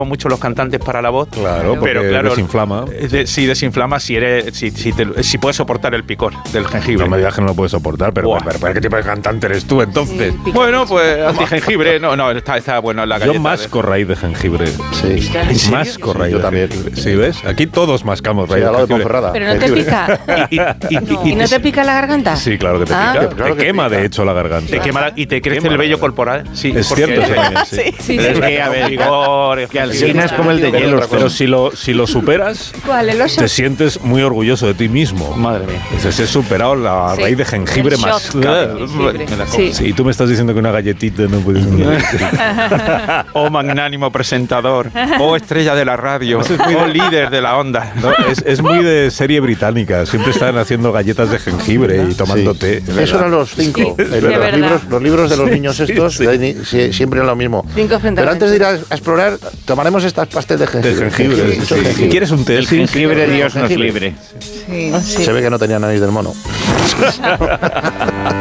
mucho los cantantes para la voz. Claro, porque pero claro, desinflama. Sí, desinflama si puedes soportar el picor del jengibre. No me digas que no lo puedes soportar, pero ¿qué tipo de cantante eres tú entonces? Sí, Bueno, pues anti-jengibre. No, está bueno la galleta. Yo masco raíz de jengibre. Sí. Masco raíz de jengibre. Sí, ¿ves? Aquí todos mascamos raíz al de lado de jengibre. Ponferrada. Pero no te pica. Y ¿No te pica la garganta? Sí, claro que te pica. claro te que quema, pica. de hecho, la garganta. te quema y te crece Quema el vello la corporal. Sí, Es porque- cierto, sí. Sí. Es que, a ver, vigor, que Alsina es como el de hielo. Pero si lo superas, ¿Cuál? ¿El oso? te sientes muy orgulloso de ti mismo. Madre mía. Dices, he superado la Sí. raíz de jengibre El más. shot de jengibre. Me la como. Sí. Sí, y tú me estás diciendo que una galletita no puedes. Oh magnánimo presentador, oh estrella de la radio, oh líder de la onda. No, es muy de serie británica. Siempre están haciendo galletas de jengibre y tomando té. Eso eran los 5. Sí, de verdad. Los libros de los niños estos siempre eran lo mismo. 5 frente a Pero la antes de ir gente. a explorar, tomaremos estas pastas de jengibre. De jengibre. Mucho Sí. jengibre. ¿Quieres un té? El jengibre, Dios nos libre. Sí. Se ve que no tenía nariz del mono.